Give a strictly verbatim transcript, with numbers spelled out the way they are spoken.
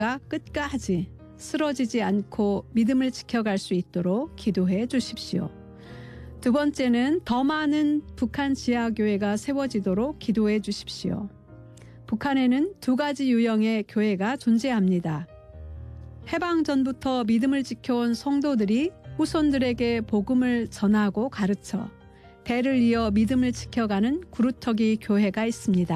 끝까지 쓰러지지 않고 믿음을 지켜갈 수 있도록 기도해 주십시오. 두 번째는 더 많은 북한 지하교회가 세워지도록 기도해 주십시오. 북한에는 두 가지 유형의 교회가 존재합니다. 해방 전부터 믿음을 지켜온 성도들이 후손들에게 복음을 전하고 가르쳐 대를 이어 믿음을 지켜가는 구루터기 교회가 있습니다.